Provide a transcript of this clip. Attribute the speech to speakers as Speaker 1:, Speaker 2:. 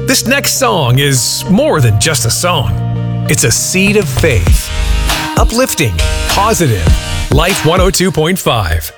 Speaker 1: This next song is more than just a song. It's a seed of faith. Uplifting, positive, Life 102.5.